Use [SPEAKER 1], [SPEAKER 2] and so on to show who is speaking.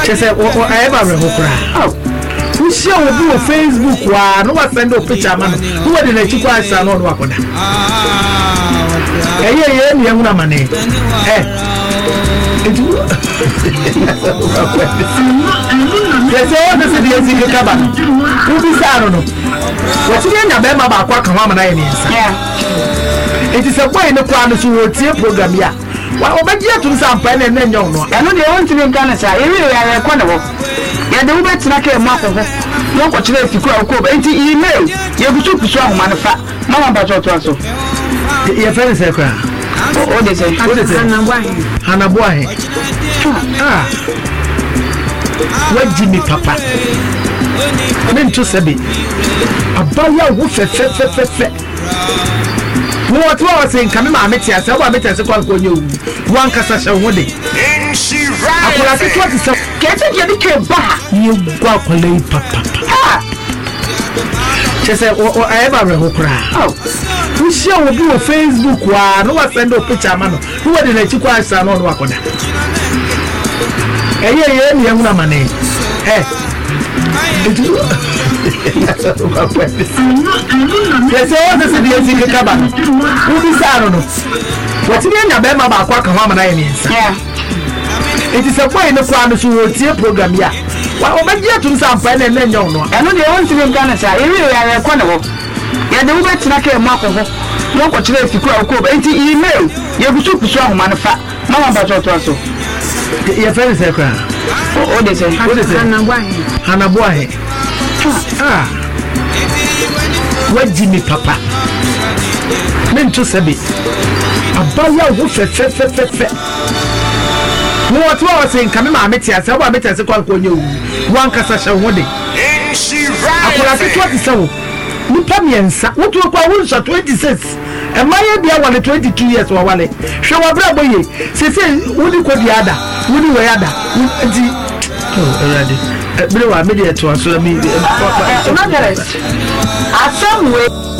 [SPEAKER 1] say I ever oh we share with Facebook wa no wa send a picture man who wa dey chikwa asa no wa koda ye ni ehuna mane yes what is the easy kaba who be say no what you nya be ma ba kwa kan wa mana ye ni nsa it is a boy no kwa no so wo tie program ya wa obaji atum sampa na na nyon no eno de won timi nka na cha e wi ya rekọ na wo ya de wo betina ka emu akọ no ko chire fiku akọ ba enti email ye kusu ahoma na fa mama ba to aso ye fa se kwa o de se hanabuahe wajimi papa mentu sebe abaya wo fe what was in Kamima Metia, so I met as a call for you. One Cassation would it. I could what is getting your back. You go play papa. She said, I ever will cry. Oh, we shall do a Facebook one. No, I send a picture, man. Who are the Chiquas son on Wakona? Eh, young money. Yes, all this is the easy cabin. Who is I don't know. What's in your bema about Quackamama? It is a way in the farmers who will see a program. Yeah, well, but yet to some pen and then you know. I know they want to be in Ghana. I really are a quantum. Yeah, the woman to a mark of no what you have to call email. You have to show manufacture. Mama Bajoto. Your friend is a crown. Oh, they say, what is it? Hanabuahe. What Jimmy Papa? Mentu Sabi. Abaya wo fe. What was in Kamima Metia, so I met as a call for you. One Cassation one day. I could what is so. Nipamiensa, what you call 26. And my idea was 22 years or one. Show a bravo ye. Say, would you call the other? Would you wear that? Oh, already. Blue, I made it to us. So I mean, some way.